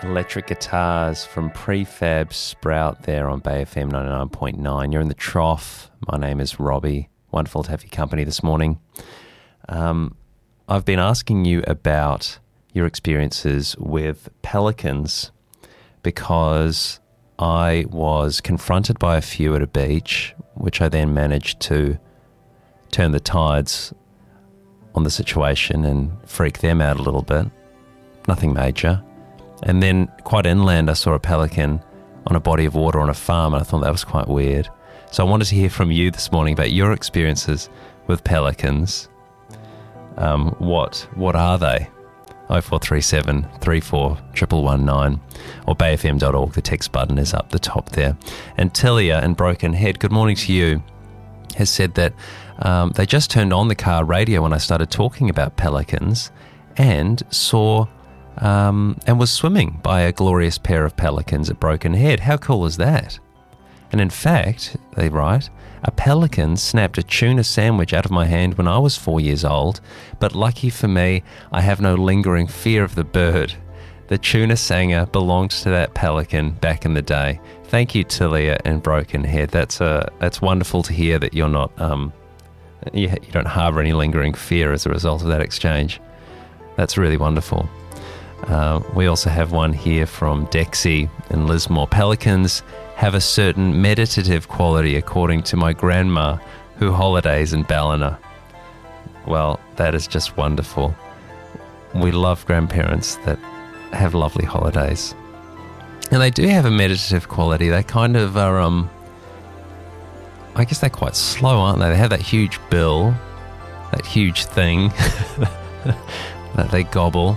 Electric guitars from Prefab Sprout there on Bay FM 99.9. You're in the trough. My name is Robbie. Wonderful to have your company this morning. I've been asking you about your experiences with pelicans because I was confronted by a few at a beach, which I then managed to turn the tides on the situation and freak them out a little bit. Nothing major. And then quite inland, I saw a pelican on a body of water on a farm, and I thought that was quite weird. So I wanted to hear from you this morning about your experiences with pelicans. What are they? 0437 34 119 or bayfm.org. The text button is up the top there. And Tilia in Broken Head, good morning to you, has said that they just turned on the car radio when I started talking about pelicans and saw and was swimming by a glorious pair of pelicans at Broken Head. How cool is that? And in fact, they write, a pelican snapped a tuna sandwich out of my hand when I was 4 years old, but lucky for me, I have no lingering fear of the bird. The tuna sanger belonged to that pelican back in the day. Thank you, Tilia and Broken Head. That's wonderful to hear that you're not you don't harbour any lingering fear as a result of that exchange. That's really wonderful. We also have one here from Dexy in Lismore. Pelicans have a certain meditative quality, according to my grandma, who holidays in Ballina. Well, that is just wonderful. We love grandparents that have lovely holidays. And they do have a meditative quality. They kind of are, I guess they're quite slow, aren't they? They have that huge bill, that huge thing that they gobble.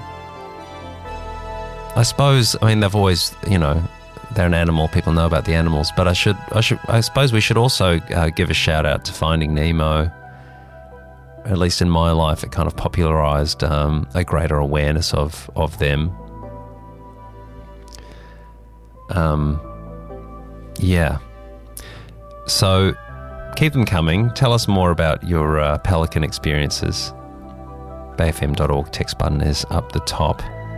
I suppose, they've always, they're an animal. People know about the animals, but I suppose we should also give a shout out to Finding Nemo. At least in my life, it kind of popularized a greater awareness of them. Yeah. So keep them coming. Tell us more about your pelican experiences. bayfm.org text button is up the top.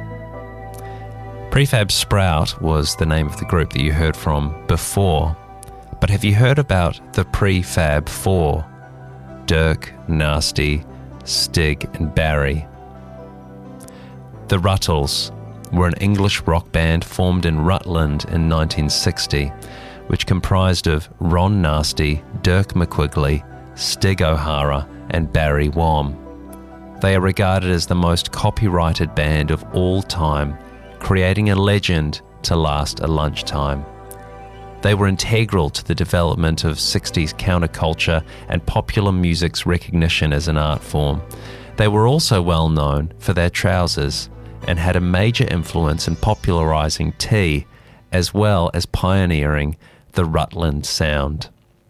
Prefab Sprout was the name of the group that you heard from before, but have you heard about the Prefab Four? Dirk, Nasty, Stig and Barry. The Ruttles were an English rock band formed in Rutland in 1960, which comprised of Ron Nasty, Dirk McQuigley, Stig O'Hara and Barry Wham. They are regarded as the most copyrighted band of all time, creating a legend to last a lunchtime. They were integral to the development of 60s counterculture and popular music's recognition as an art form. They were also well known for their trousers and had a major influence in popularising tea as well as pioneering the Rutland sound.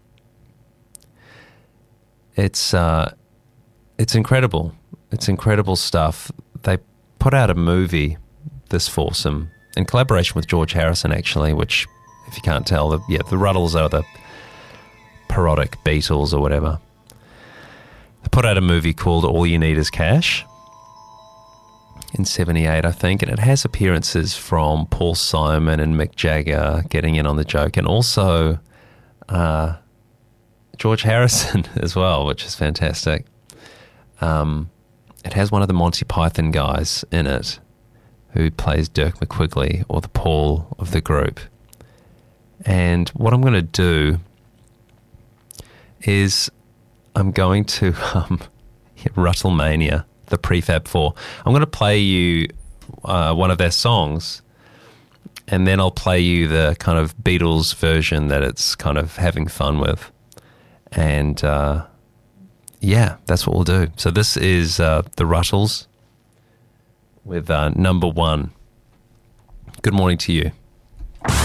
It's incredible. It's incredible stuff. They put out a movie, this foursome, in collaboration with George Harrison, actually, which, if you can't tell, the Ruttles are the parodic Beatles or whatever. They put out a movie called All You Need Is Cash in 78, I think, and it has appearances from Paul Simon and Mick Jagger getting in on the joke, and also George Harrison as well, which is fantastic. It has one of the Monty Python guys in it, who plays Dirk McQuigley, or the Paul of the group. And what I'm going to do is I'm going to Ruttlemania, the Prefab Four. I'm going to play you one of their songs, and then I'll play you the kind of Beatles version that it's kind of having fun with. And yeah, that's what we'll do. So this is the Ruttles with number one. Good morning to you.